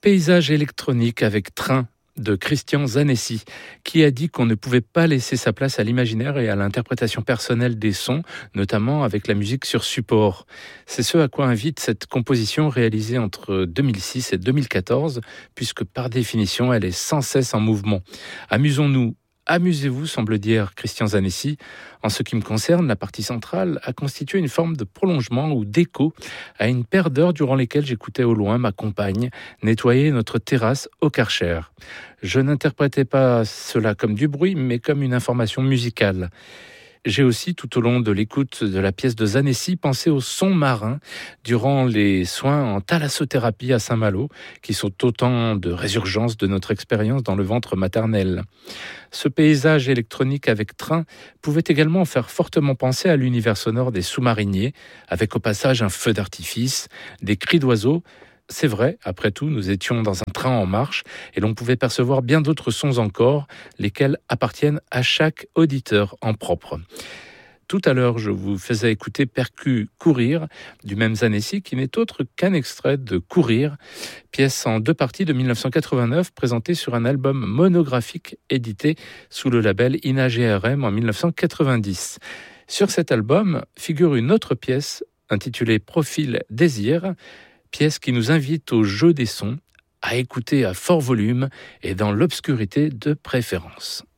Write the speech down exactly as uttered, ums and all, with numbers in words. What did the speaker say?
Paysage électronique avec train de Christian Zanessi, qui a dit qu'on ne pouvait pas laisser sa place à l'imaginaire et à l'interprétation personnelle des sons, notamment avec la musique sur support. C'est ce à quoi invite cette composition réalisée entre deux mille six et deux mille quatorze, puisque par définition, elle est sans cesse en mouvement. Amusons-nous. Amusez-vous, semble dire Christian Zanessi. En ce qui me concerne, la partie centrale a constitué une forme de prolongement ou d'écho à une paire d'heures durant lesquelles j'écoutais au loin ma compagne nettoyer notre terrasse au Karcher. Je n'interprétais pas cela comme du bruit, mais comme une information musicale. J'ai aussi, tout au long de l'écoute de la pièce de Zanessi, pensé au son marin durant les soins en thalassothérapie à Saint-Malo, qui sont autant de résurgences de notre expérience dans le ventre maternel. Ce paysage électronique avec train pouvait également faire fortement penser à l'univers sonore des sous-mariniers, avec au passage un feu d'artifice, des cris d'oiseaux. C'est vrai, après tout, nous étions dans un train en marche et l'on pouvait percevoir bien d'autres sons encore, lesquels appartiennent à chaque auditeur en propre. Tout à l'heure, je vous faisais écouter Percu Courir du même Zanessi, qui n'est autre qu'un extrait de Courir, pièce en deux parties de dix-neuf cent quatre-vingt-neuf, présentée sur un album monographique édité sous le label I N A G R M en dix-neuf cent quatre-vingt-dix. Sur cet album figure une autre pièce intitulée Profil Désir, pièce qui nous invite au jeu des sons, à écouter à fort volume et dans l'obscurité de préférence.